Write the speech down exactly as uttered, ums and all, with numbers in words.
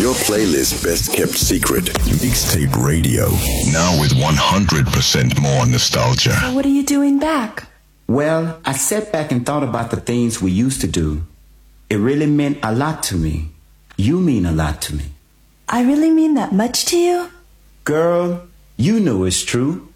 Your playlist best kept secret. Mixtape Radio. Now with one hundred percent more nostalgia. So what are you doing back? Well, I sat back and thought about the things we used to do. It really meant a lot to me. You mean a lot to me. I really mean that much to you? Girl, you know it's true.